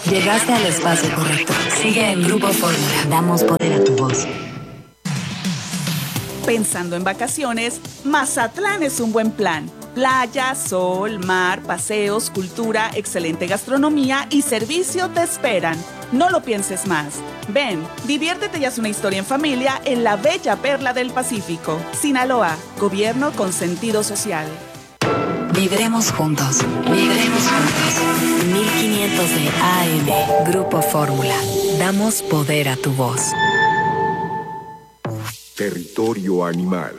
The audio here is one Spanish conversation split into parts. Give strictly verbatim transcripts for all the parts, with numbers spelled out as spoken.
Llegaste al espacio correcto. Sigue en Grupo Fórmula. Damos poder a tu voz. Pensando en vacaciones, Mazatlán es un buen plan. Playa, sol, mar, paseos, cultura, excelente gastronomía y servicio te esperan. No lo pienses más. Ven, diviértete y haz una historia en familia en la bella perla del Pacífico. Sinaloa, gobierno con sentido social. Vibremos juntos, vibremos juntos. mil quinientos de A M, Grupo Fórmula. Damos poder a tu voz. Territorio animal.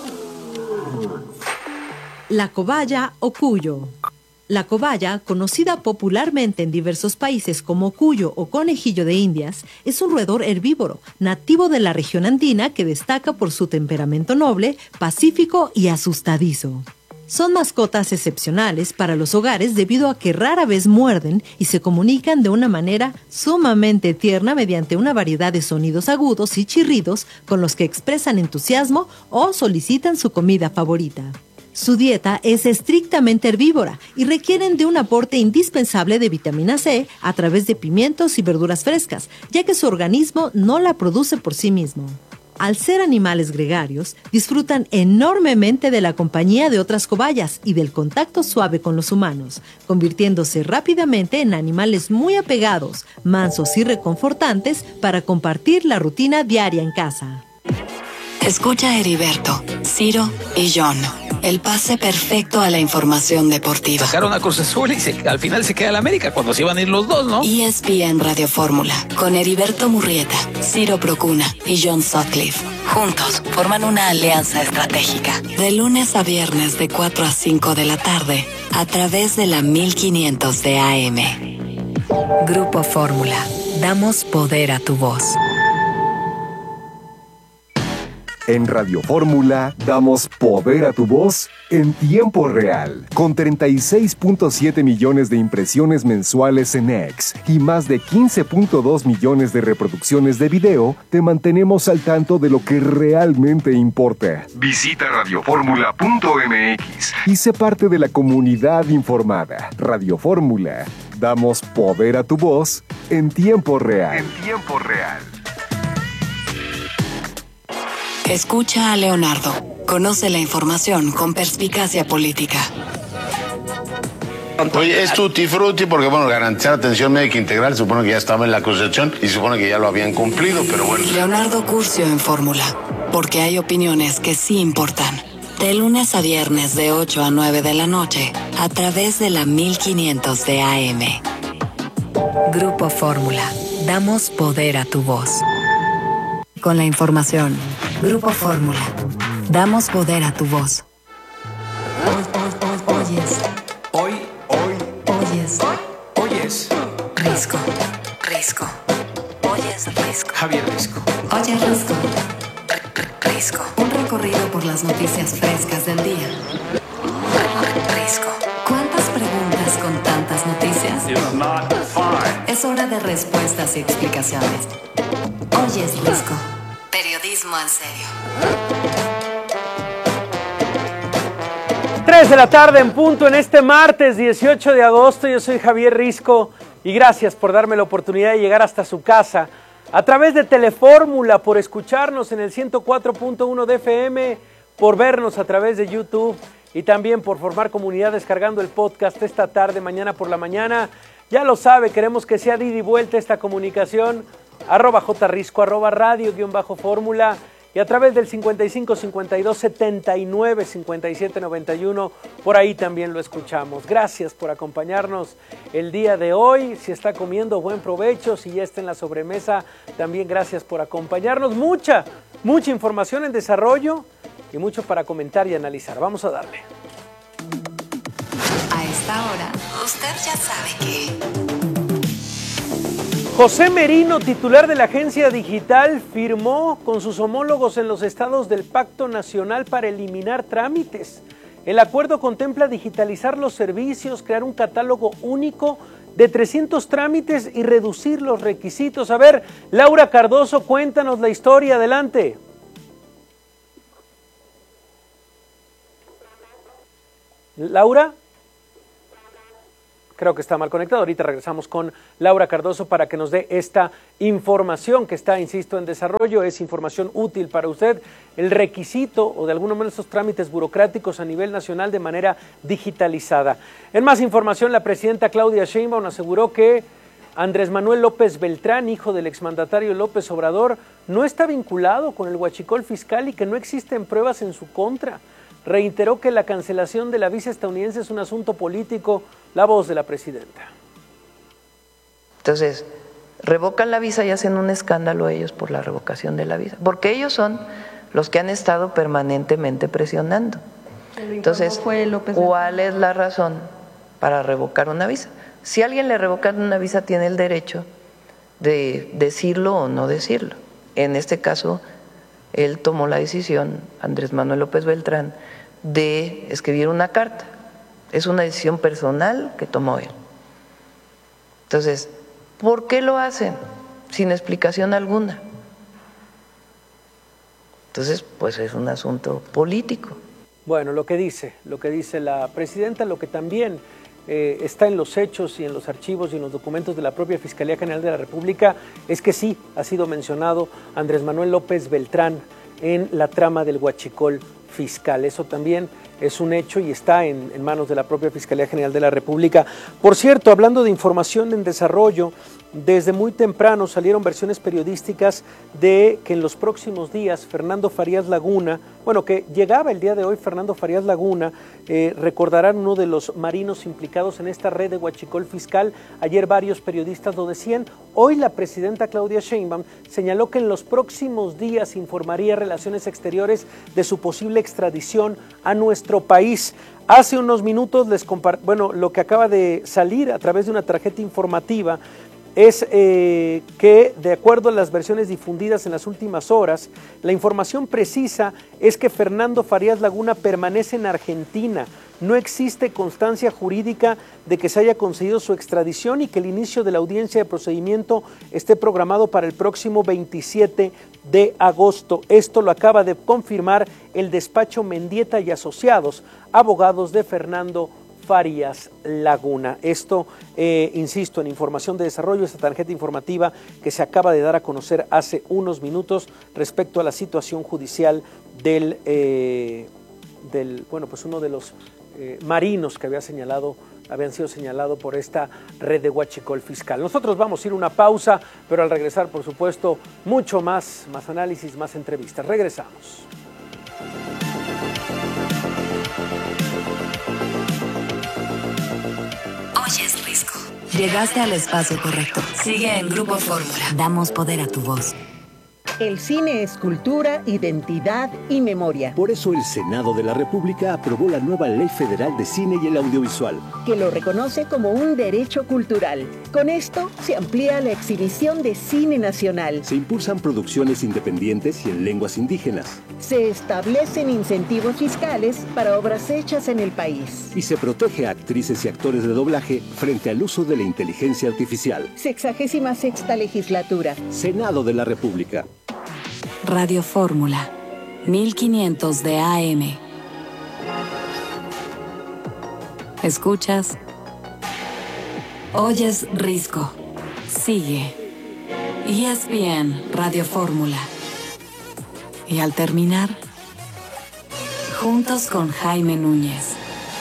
La cobaya o cuyo. La cobaya, conocida popularmente en diversos países como cuyo o conejillo de Indias, es un roedor herbívoro, nativo de la región andina que destaca por su temperamento noble, pacífico y asustadizo. Son mascotas excepcionales para los hogares debido a que rara vez muerden y se comunican de una manera sumamente tierna mediante una variedad de sonidos agudos y chirridos con los que expresan entusiasmo o solicitan su comida favorita. Su dieta es estrictamente herbívora y requieren de un aporte indispensable de vitamina C a través de pimientos y verduras frescas, ya que su organismo no la produce por sí mismo. Al ser animales gregarios, disfrutan enormemente de la compañía de otras cobayas y del contacto suave con los humanos, convirtiéndose rápidamente en animales muy apegados, mansos y reconfortantes para compartir la rutina diaria en casa. Escucha a Heriberto, Ciro y John. El pase perfecto a la información deportiva. Sacaron a Cruz Azul y se, al final se queda el América cuando se iban a ir los dos, ¿no? E S P N Radio Fórmula, con Heriberto Murrieta, Ciro Procuna y John Sutcliffe. Juntos forman una alianza estratégica. De lunes a viernes de cuatro a cinco de la tarde, a través de la mil quinientos de A M. Grupo Fórmula. Damos poder a tu voz. En Radio Fórmula damos poder a tu voz en tiempo real. Con treinta y seis punto siete millones de impresiones mensuales en X y más de quince punto dos millones de reproducciones de video, te mantenemos al tanto de lo que realmente importa. Visita radioformula punto m x y sé parte de la comunidad informada. Radio Fórmula. Damos poder a tu voz en tiempo real. En tiempo real. Escucha a Leonardo. Conoce la información con perspicacia política. Oye, es tutti frutti porque, bueno, garantizar atención médica integral, supone que ya estaba en la Constitución y supone que ya lo habían cumplido, pero bueno. Leonardo Curcio en Fórmula, porque hay opiniones que sí importan. De lunes a viernes de ocho a nueve de la noche, a través de la mil quinientos de A M. Grupo Fórmula. Damos poder a tu voz. Con la información. Grupo Fórmula. Damos poder a tu voz. Oyes. Hoy, hoy, Oyes. oyes. Risco. Risco. Oyes Risco. Javier Risco. Oye Risco. Risco. Un recorrido por las noticias frescas del día. Risco. ¿Cuántas preguntas con tantas noticias? Es hora de respuestas y explicaciones. Oyes Risco. Periodismo en serio. tres de la tarde en punto en este martes dieciocho de agosto. Yo soy Javier Risco y gracias por darme la oportunidad de llegar hasta su casa a través de Telefórmula, por escucharnos en el ciento cuatro punto uno de F M, por vernos a través de YouTube y también por formar comunidad descargando el podcast esta tarde, mañana por la mañana. Ya lo sabe, queremos que sea de ida y vuelta esta comunicación. Arroba jrisco, arroba radio guión bajo fórmula y a través del cincuenta y cinco cincuenta y dos setenta y nueve cincuenta y siete noventa y uno, por ahí también lo escuchamos. Gracias por acompañarnos el día de hoy. Si está comiendo, buen provecho. Si ya está en la sobremesa, también gracias por acompañarnos. Mucha, mucha información en desarrollo y mucho para comentar y analizar. Vamos a darle. A esta hora, usted ya sabe que... José Merino, titular de la agencia digital, firmó con sus homólogos en los estados del Pacto Nacional para eliminar trámites. El acuerdo contempla digitalizar los servicios, crear un catálogo único de trescientos trámites y reducir los requisitos. A ver, Laura Cardoso, cuéntanos la historia, adelante. Laura. Ok, Creo que está mal conectado. Ahorita regresamos con Laura Cardoso para que nos dé esta información que está, insisto, en desarrollo. Es información útil para usted. El requisito o de alguna manera estos trámites burocráticos a nivel nacional de manera digitalizada. En más información, la presidenta Claudia Sheinbaum aseguró que Andrés Manuel López Beltrán, hijo del exmandatario López Obrador, no está vinculado con el huachicol fiscal y que no existen pruebas en su contra. Reiteró que la cancelación de la visa estadounidense es un asunto político. La voz de la presidenta. Entonces, revocan la visa y hacen un escándalo ellos por la revocación de la visa, porque ellos son los que han estado permanentemente presionando. Entonces, ¿cuál es la razón para revocar una visa? Si a alguien le revocan una visa, tiene el derecho de decirlo o no decirlo. En este caso, él tomó la decisión, Andrés Manuel López Beltrán, de escribir una carta. Es una decisión personal que tomó él. Entonces, ¿por qué lo hacen? Sin explicación alguna. Entonces, pues es un asunto político. Bueno, lo que dice, lo que dice la presidenta, lo que también eh, está en los hechos y en los archivos y en los documentos de la propia Fiscalía General de la República, es que sí ha sido mencionado Andrés Manuel López Beltrán en la trama del huachicol fiscal. Eso también es un hecho y está en, en manos de la propia Fiscalía General de la República. Por cierto, hablando de información en desarrollo, desde muy temprano salieron versiones periodísticas de que en los próximos días Fernando Farías Laguna, bueno, que llegaba el día de hoy Fernando Farías Laguna, eh, recordarán uno de los marinos implicados en esta red de huachicol fiscal. Ayer varios periodistas lo decían. Hoy la presidenta Claudia Sheinbaum señaló que en los próximos días informaría a Relaciones Exteriores de su posible extradición a nuestro país. Hace unos minutos les compart... bueno, lo que acaba de salir a través de una tarjeta informativa es eh, que, de acuerdo a las versiones difundidas en las últimas horas, la información precisa es que Fernando Farías Laguna permanece en Argentina. No existe constancia jurídica de que se haya concedido su extradición y que el inicio de la audiencia de procedimiento esté programado para el próximo veintisiete de agosto. Esto lo acaba de confirmar el despacho Mendieta y Asociados, abogados de Fernando Farías Laguna. Esto, eh, insisto, en información de desarrollo, esta tarjeta informativa que se acaba de dar a conocer hace unos minutos respecto a la situación judicial del, eh, del bueno, pues uno de los eh, marinos que había señalado, habían sido señalados por esta red de huachicol fiscal. Nosotros vamos a ir a una pausa, pero al regresar, por supuesto, mucho más, más análisis, más entrevistas. Regresamos. Oyes Risco. Llegaste al espacio correcto. Sigue en Grupo Fórmula. Damos poder a tu voz. El cine es cultura, identidad y memoria. Por eso el Senado de la República aprobó la nueva Ley Federal de Cine y el Audiovisual, que lo reconoce como un derecho cultural. Con esto se amplía la exhibición de cine nacional. Se impulsan producciones independientes y en lenguas indígenas. Se establecen incentivos fiscales para obras hechas en el país. Y se protege a actrices y actores de doblaje frente al uso de la inteligencia artificial. Sexagésima sexta legislatura. Senado de la República. Radio Fórmula, mil quinientos de A M. Escuchas. Oyes Risco. Sigue. E S P N Radio Fórmula. Y al terminar, juntos con Jaime Núñez.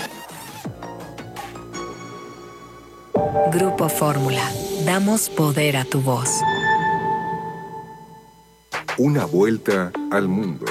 Grupo Fórmula. Damos poder a tu voz. Una vuelta al mundo.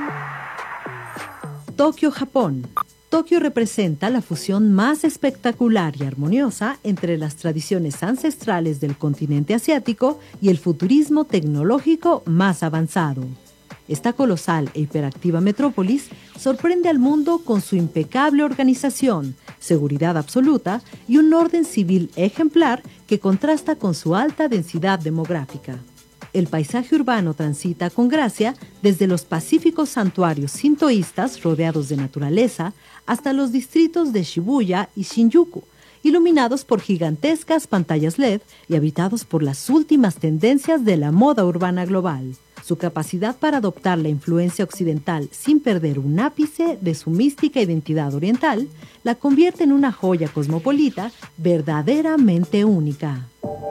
Tokio, Japón. Tokio representa la fusión más espectacular y armoniosa entre las tradiciones ancestrales del continente asiático y el futurismo tecnológico más avanzado. Esta colosal e hiperactiva metrópolis sorprende al mundo con su impecable organización, seguridad absoluta y un orden civil ejemplar que contrasta con su alta densidad demográfica. El paisaje urbano transita con gracia desde los pacíficos santuarios sintoístas rodeados de naturaleza hasta los distritos de Shibuya y Shinjuku iluminados por gigantescas pantallas L E D y habitados por las últimas tendencias de la moda urbana global. Su capacidad para adoptar la influencia occidental sin perder un ápice de su mística identidad oriental la convierte en una joya cosmopolita verdaderamente única.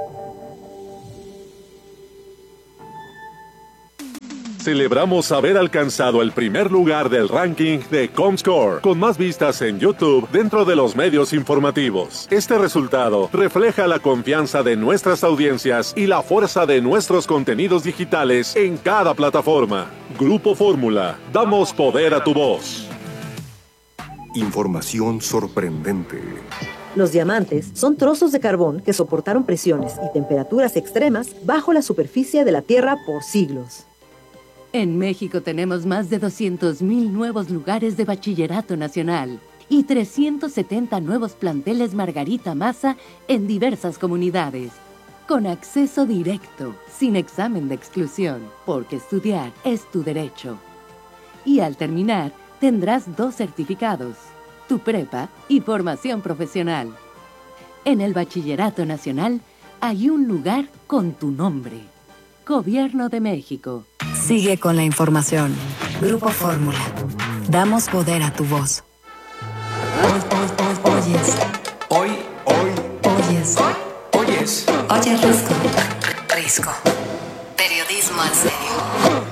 Celebramos haber alcanzado el primer lugar del ranking de Comscore, con más vistas en YouTube dentro de los medios informativos. Este resultado refleja la confianza de nuestras audiencias y la fuerza de nuestros contenidos digitales en cada plataforma. Grupo Fórmula, damos poder a tu voz. Información sorprendente. Los diamantes son trozos de carbón que soportaron presiones y temperaturas extremas bajo la superficie de la Tierra por siglos. En México tenemos más de doscientos mil nuevos lugares de bachillerato nacional y trescientos setenta nuevos planteles Margarita Maza en diversas comunidades, con acceso directo, sin examen de exclusión, porque estudiar es tu derecho. Y al terminar, tendrás dos certificados, tu prepa y formación profesional. En el Bachillerato Nacional hay un lugar con tu nombre. Gobierno de México. Sigue con la información. Grupo Fórmula. Damos poder a tu voz. Oyes. Hoy, hoy. Oyes. Oyes. Oyes Risco. Risco. Periodismo al serio.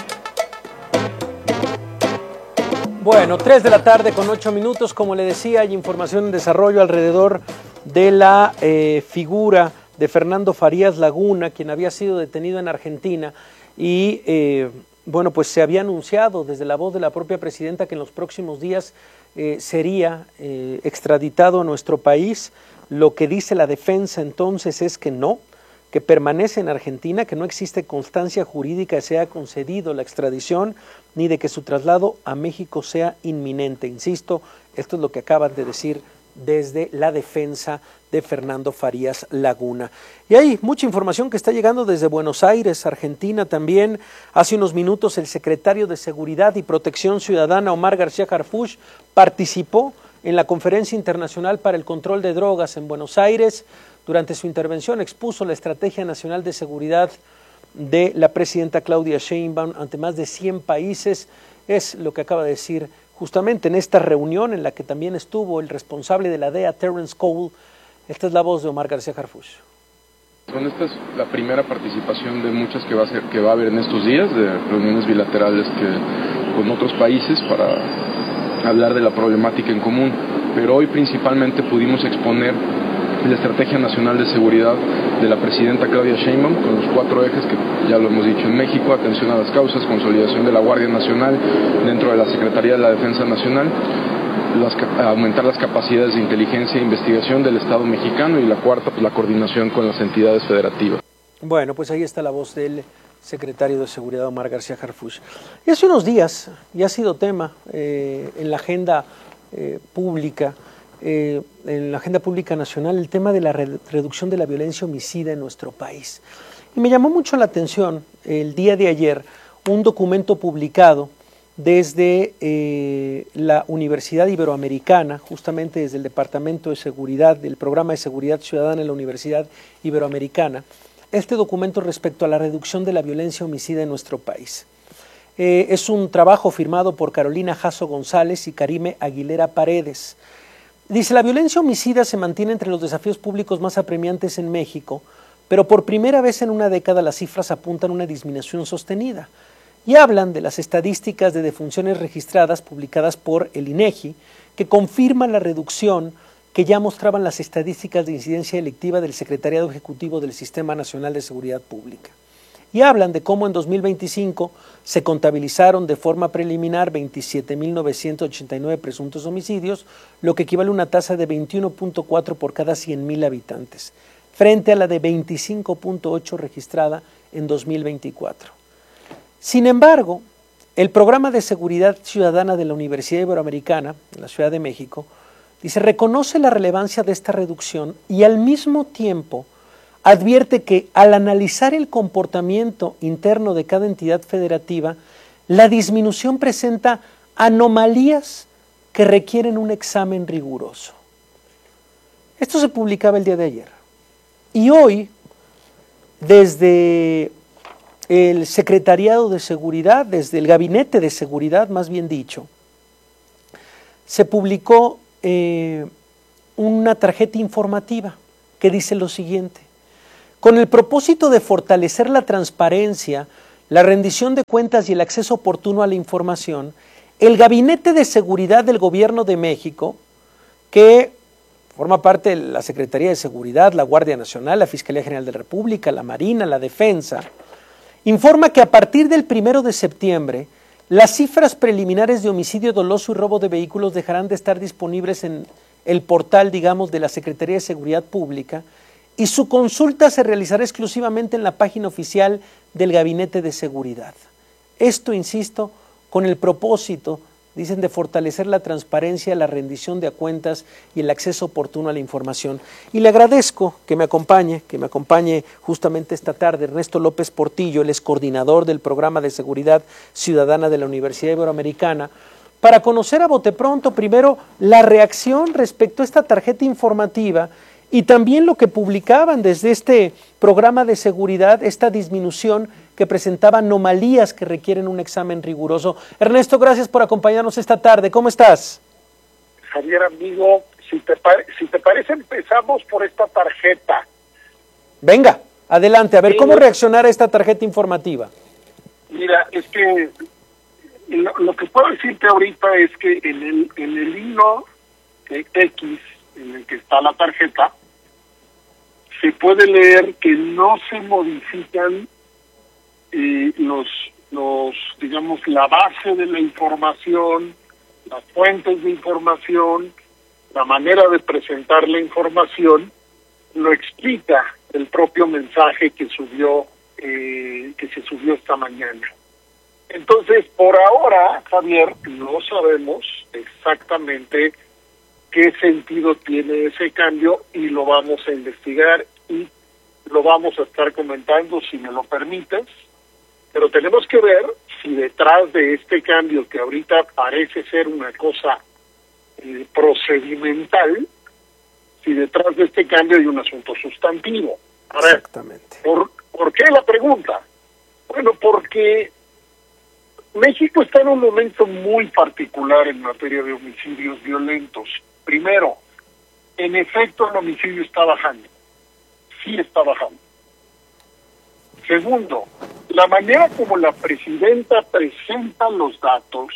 Bueno, tres de la tarde con ocho minutos. Como le decía, hay información en desarrollo alrededor de la eh, figura de Fernando Farías Laguna, quien había sido detenido en Argentina y, eh, bueno, pues se había anunciado desde la voz de la propia presidenta que en los próximos días eh, sería eh, extraditado a nuestro país. Lo que dice la defensa entonces es que no, que permanece en Argentina, que no existe constancia jurídica que se haya concedido la extradición, ni de que su traslado a México sea inminente. Insisto, esto es lo que acaban de decir desde la defensa de Fernando Farías Laguna. Y hay mucha información que está llegando desde Buenos Aires, Argentina también. Hace unos minutos el secretario de Seguridad y Protección Ciudadana, Omar García Harfuch, participó en la Conferencia Internacional para el Control de Drogas en Buenos Aires. Durante su intervención expuso la Estrategia Nacional de Seguridad de la presidenta Claudia Sheinbaum ante más de cien países. Es lo que acaba de decir justamente en esta reunión en la que también estuvo el responsable de la D E A, Terrence Cole. Esta es la voz de Omar García Harfuch. Bueno, esta es la primera participación de muchas que va a ser, que va a haber en estos días, de reuniones bilaterales que, con otros países para hablar de la problemática en común. Pero hoy principalmente pudimos exponer la Estrategia Nacional de Seguridad de la presidenta Claudia Sheinbaum, con los cuatro ejes que ya lo hemos dicho en México: atención a las causas, consolidación de la Guardia Nacional dentro de la Secretaría de la Defensa Nacional, las, aumentar las capacidades de inteligencia e investigación del Estado mexicano, y la cuarta, pues la coordinación con las entidades federativas. Bueno, pues ahí está la voz del secretario de Seguridad, Omar García Harfuch. Y hace unos días, y ha sido tema eh, en la agenda eh, pública, Eh, en la agenda pública nacional, el tema de la re reducción de la violencia homicida en nuestro país. Y me llamó mucho la atención el día de ayer un documento publicado desde eh, la Universidad Iberoamericana, justamente desde el Departamento de Seguridad, del Programa de Seguridad Ciudadana en la Universidad Iberoamericana, este documento respecto a la reducción de la violencia homicida en nuestro país. Eh, es un trabajo firmado por Carolina Jasso González y Karime Aguilera Paredes. Dice: la violencia homicida se mantiene entre los desafíos públicos más apremiantes en México, pero por primera vez en una década las cifras apuntan a una disminución sostenida. Y hablan de las estadísticas de defunciones registradas publicadas por el INEGI, que confirman la reducción que ya mostraban las estadísticas de incidencia delictiva del Secretariado Ejecutivo del Sistema Nacional de Seguridad Pública. Y hablan de cómo en dos mil veinticinco se contabilizaron de forma preliminar veintisiete mil novecientos ochenta y nueve presuntos homicidios, lo que equivale a una tasa de veintiuno punto cuatro por cada cien mil habitantes, frente a la de veinticinco punto ocho registrada en dos mil veinticuatro. Sin embargo, el Programa de Seguridad Ciudadana de la Universidad Iberoamericana, en la Ciudad de México, dice, reconoce la relevancia de esta reducción y al mismo tiempo advierte que al analizar el comportamiento interno de cada entidad federativa, la disminución presenta anomalías que requieren un examen riguroso. Esto se publicaba el día de ayer. Y hoy, desde el Secretariado de Seguridad, desde el Gabinete de Seguridad, más bien dicho, se publicó eh, una tarjeta informativa que dice lo siguiente: con el propósito de fortalecer la transparencia, la rendición de cuentas y el acceso oportuno a la información, el Gabinete de Seguridad del Gobierno de México, que forma parte de la Secretaría de Seguridad, la Guardia Nacional, la Fiscalía General de la República, la Marina, la Defensa, informa que a partir del primero de septiembre, las cifras preliminares de homicidio doloso y robo de vehículos dejarán de estar disponibles en el portal, digamos, de la Secretaría de Seguridad Pública, y su consulta se realizará exclusivamente en la página oficial del Gabinete de Seguridad. Esto, insisto, con el propósito, dicen, de fortalecer la transparencia, la rendición de cuentas y el acceso oportuno a la información. Y le agradezco que me acompañe, que me acompañe justamente esta tarde Ernesto López Portillo, el excoordinador del Programa de Seguridad Ciudadana de la Universidad Iberoamericana, para conocer a bote pronto, primero, la reacción respecto a esta tarjeta informativa y también lo que publicaban desde este programa de seguridad, esta disminución que presentaba anomalías que requieren un examen riguroso. Ernesto, gracias por acompañarnos esta tarde. ¿Cómo estás? Javier, amigo, si te, pare, si te parece, empezamos por esta tarjeta. Venga, adelante, a ver, ¿cómo reaccionar a esta tarjeta informativa? Mira, es que lo, lo que puedo decirte ahorita es que en el, en el hilo eh, X, en el que está la tarjeta, se puede leer que no se modifican eh, los, los, digamos, la base de la información, las fuentes de información, la manera de presentar la información, lo explica el propio mensaje que subió, eh, que se subió esta mañana. Entonces, por ahora, Javier, no sabemos exactamente qué sentido tiene ese cambio y lo vamos a investigar y lo vamos a estar comentando, si me lo permites, pero tenemos que ver si detrás de este cambio, que ahorita parece ser una cosa eh, procedimental, si detrás de este cambio hay un asunto sustantivo. A ver, exactamente. ¿por, ¿por qué la pregunta? Bueno, porque México está en un momento muy particular en materia de homicidios violentos. Primero, en efecto el homicidio está bajando, sí está bajando. Segundo, la manera como la presidenta presenta los datos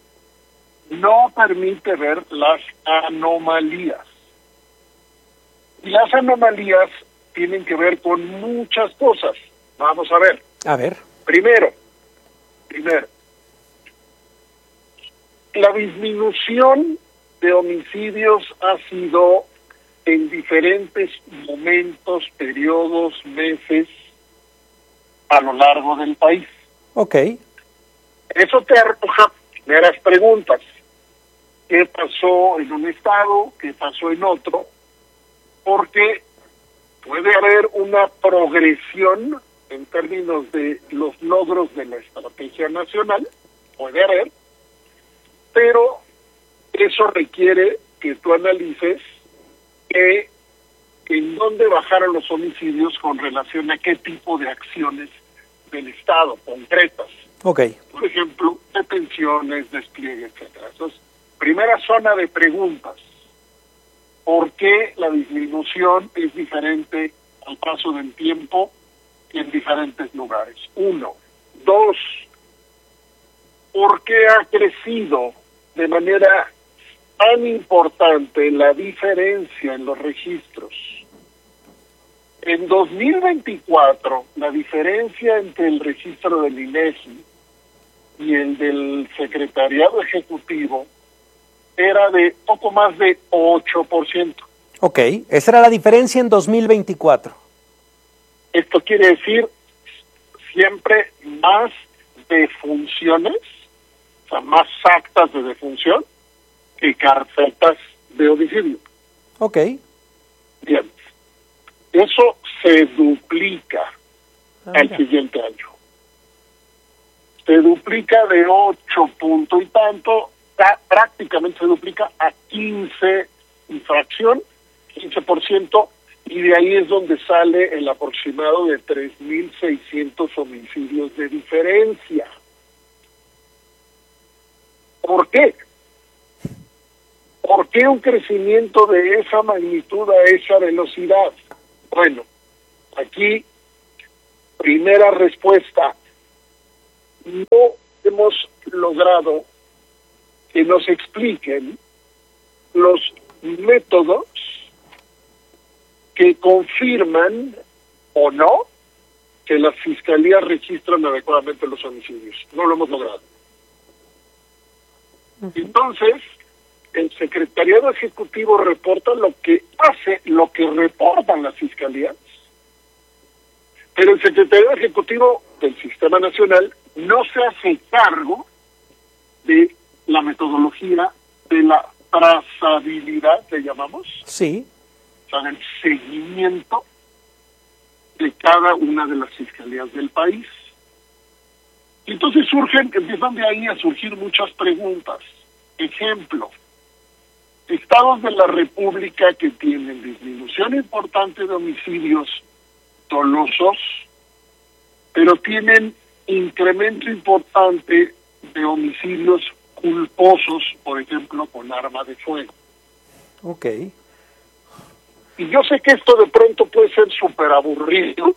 no permite ver las anomalías. Y las anomalías tienen que ver con muchas cosas. Vamos a ver. A ver. Primero, primero, la disminución de homicidios ha sido en diferentes momentos, periodos, meses a lo largo del país. Ok. Eso te arroja primeras preguntas. ¿Qué pasó en un estado? ¿Qué pasó en otro? Porque puede haber una progresión en términos de los logros de la estrategia nacional, puede haber, pero eso requiere que tú analices que en dónde bajaron los homicidios con relación a qué tipo de acciones del Estado concretas. Ok. Por ejemplo, detenciones, despliegue, etcétera. Entonces, primera zona de preguntas. ¿Por qué la disminución es diferente al paso del tiempo en diferentes lugares? Uno. Dos, ¿por qué ha crecido de manera tan importante la diferencia en los registros? En dos mil veinticuatro, la diferencia entre el registro del INEGI y el del Secretariado Ejecutivo era de poco más de ocho por ciento. Ok, esa era la diferencia en dos mil veinticuatro. Esto quiere decir siempre más defunciones, o sea, más actas de defunción que carpetas de homicidio. Ok. Bien. Eso se duplica Ah, al mira. siguiente año. Se duplica de ocho punto y tanto, prácticamente se duplica a quince infracción, quince por ciento, y de ahí es donde sale el aproximado de tres mil seiscientos homicidios de diferencia. ¿Por qué? ¿Por qué un crecimiento de esa magnitud a esa velocidad? Bueno, aquí, primera respuesta, no hemos logrado que nos expliquen los métodos que confirman o no que las fiscalías registran adecuadamente los homicidios. No lo hemos logrado. Entonces, el Secretariado Ejecutivo reporta lo que hace, lo que reportan las fiscalías, pero el Secretariado Ejecutivo del Sistema Nacional no se hace cargo de la metodología de la trazabilidad, ¿le llamamos? Sí. O sea, del seguimiento de cada una de las fiscalías del país. Y entonces surgen, empiezan de ahí a surgir muchas preguntas. Ejemplo, estados de la República que tienen disminución importante de homicidios dolosos, pero tienen incremento importante de homicidios culposos, por ejemplo, con arma de fuego. Ok. Y yo sé que esto de pronto puede ser súper aburrido.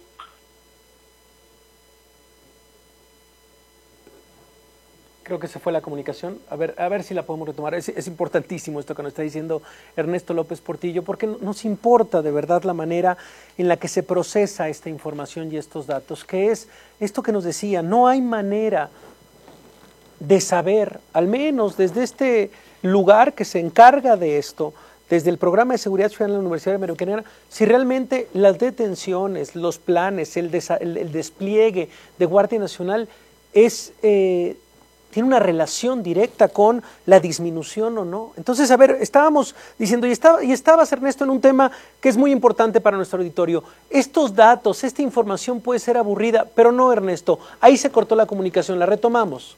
Creo que se fue la comunicación. A ver, a ver si la podemos retomar. Es, es importantísimo esto que nos está diciendo Ernesto López Portillo, porque nos importa de verdad la manera en la que se procesa esta información y estos datos, que es esto que nos decía, no hay manera de saber, al menos desde este lugar que se encarga de esto, desde el Programa de Seguridad Ciudadana de la Universidad Americana, si realmente las detenciones, los planes, el, desa, el, el despliegue de Guardia Nacional es... Eh, tiene una relación directa con la disminución o no. Entonces, a ver, estábamos diciendo, y, estaba, y estabas, Ernesto, en un tema que es muy importante para nuestro auditorio. Estos datos, esta información puede ser aburrida, pero no, Ernesto, ahí se cortó la comunicación, la retomamos.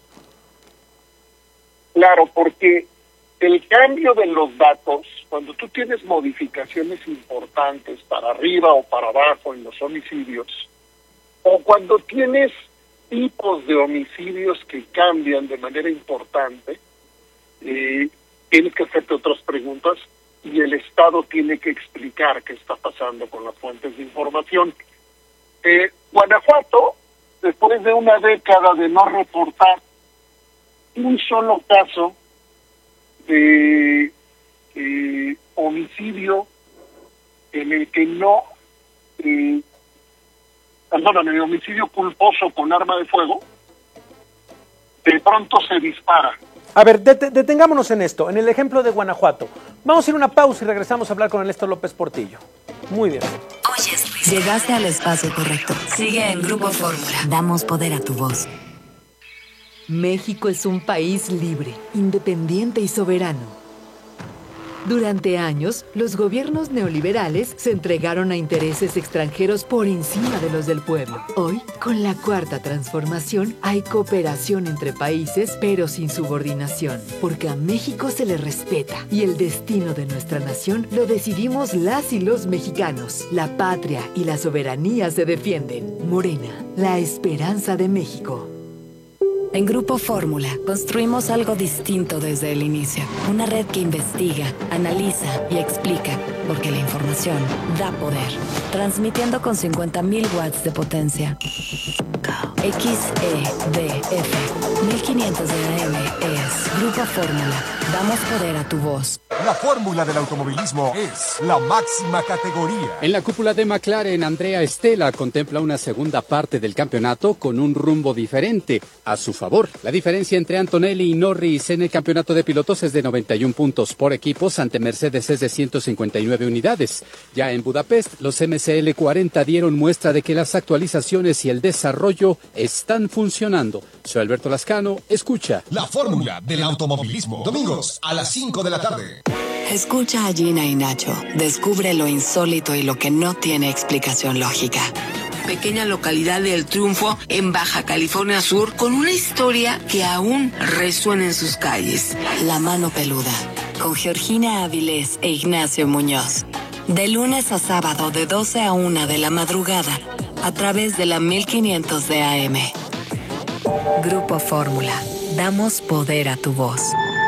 Claro, porque el cambio de los datos, cuando tú tienes modificaciones importantes para arriba o para abajo en los homicidios, o cuando tienes tipos de homicidios que cambian de manera importante, eh, tienes que hacerte otras preguntas y el Estado tiene que explicar qué está pasando con las fuentes de información. Eh, Guanajuato, después de una década de no reportar un solo caso de eh, homicidio en el que no... Eh, perdóname, de homicidio culposo con arma de fuego, de pronto se dispara. A ver, det- detengámonos en esto, en el ejemplo de Guanajuato. Vamos a ir a una pausa y regresamos a hablar con Ernesto López Portillo. Muy bien. Oyes, llegaste al espacio correcto. Sigue en Grupo Fórmula. Damos poder a tu voz. México es un país libre, independiente y soberano. Durante años, los gobiernos neoliberales se entregaron a intereses extranjeros por encima de los del pueblo. Hoy, con la Cuarta Transformación, hay cooperación entre países, pero sin subordinación, porque a México se le respeta y el destino de nuestra nación lo decidimos las y los mexicanos. La patria y la soberanía se defienden. Morena, la esperanza de México. En Grupo Fórmula construimos algo distinto desde el inicio. Una red que investiga, analiza y explica, porque la información da poder. Transmitiendo con cincuenta mil watts de potencia. X E D F mil quinientos de A M es Grupo Fórmula. Damos poder a tu voz. La fórmula del automovilismo es la máxima categoría. En la cúpula de McLaren, Andrea Stella contempla una segunda parte del campeonato con un rumbo diferente a su favor. La diferencia entre Antonelli y Norris en el campeonato de pilotos es de noventa y uno puntos por equipos, ante Mercedes es de ciento cincuenta y nueve unidades. Ya en Budapest, los M C L cuarenta dieron muestra de que las actualizaciones y el desarrollo están funcionando. Soy Alberto Lascano, escucha. La fórmula del automovilismo. Domingos a las cinco de la tarde. Escucha a Gina y Nacho. Descubre lo insólito y lo que no tiene explicación lógica. Pequeña localidad del Triunfo en Baja California Sur, con una historia que aún resuena en sus calles. La mano peluda, con Georgina Avilés e Ignacio Muñoz. De lunes a sábado de doce a una de la madrugada, a través de la mil quinientos de A M. Grupo Fórmula. Damos poder a tu voz.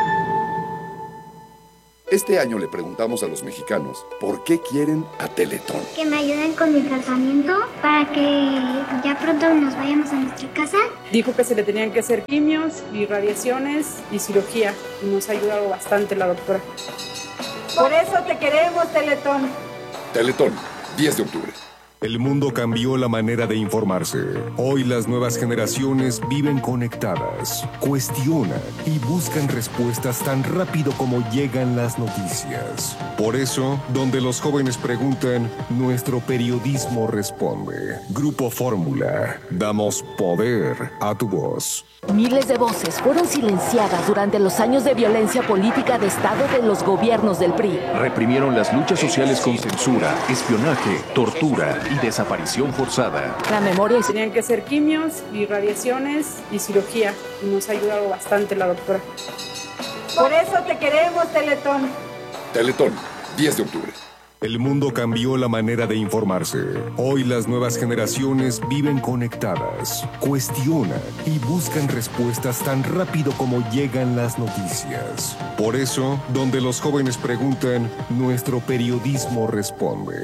Este año le preguntamos a los mexicanos por qué quieren a Teletón. Que me ayuden con mi tratamiento para que ya pronto nos vayamos a nuestra casa. Dijo que se le tenían que hacer quimios y radiaciones y cirugía. Y nos ha ayudado bastante la doctora. Por eso te queremos, Teletón. Teletón, diez de octubre. El mundo cambió la manera de informarse. Hoy las nuevas generaciones viven conectadas, cuestionan y buscan respuestas tan rápido como llegan las noticias. Por eso, donde los jóvenes preguntan, nuestro periodismo responde. Grupo Fórmula. Damos poder a tu voz. Miles de voces fueron silenciadas durante los años de violencia política de Estado de los gobiernos del P R I. Reprimieron las luchas sociales con censura, espionaje, tortura y desaparición forzada. La memoria. Tenían que hacer quimios y radiaciones y cirugía. Y nos ha ayudado bastante la doctora. Por eso te queremos, Teletón. Teletón, diez de octubre. El mundo cambió la manera de informarse. Hoy las nuevas generaciones viven conectadas, cuestionan y buscan respuestas tan rápido como llegan las noticias. Por eso, donde los jóvenes preguntan, nuestro periodismo responde.